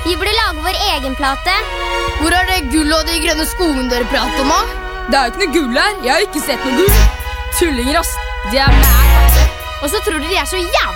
Vi burde lage vår egen plate. Hvor er det gullet og de grønne skoene dere prater om? Det er jo ikke noe gull her. Jeg har ikke sett noe gull. Tullinger, ass. De er mæ. Og så tror dere jeg er så jævlig